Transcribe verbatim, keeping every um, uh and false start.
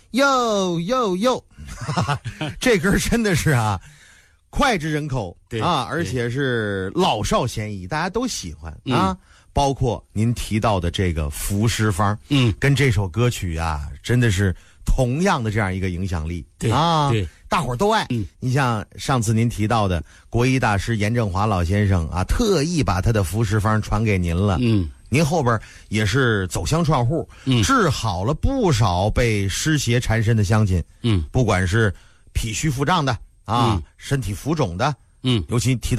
哟哟哟，这歌真的是啊，脍炙人口啊，而且是老少咸宜，大家都喜欢啊。嗯，包括您提到的这个服饰方，嗯，跟这首歌曲啊，真的是同样的这样一个影响力， 对啊， 对， 大伙儿都爱。嗯，你像上次您提到的国医大师严正华老先生啊，特意把他的服饰方传给您了，嗯，您后边也是走乡串户，嗯，治好了不少被湿邪缠身的乡亲，嗯，不管是脾虚腹胀的啊，嗯，身体浮肿的，嗯，尤其提到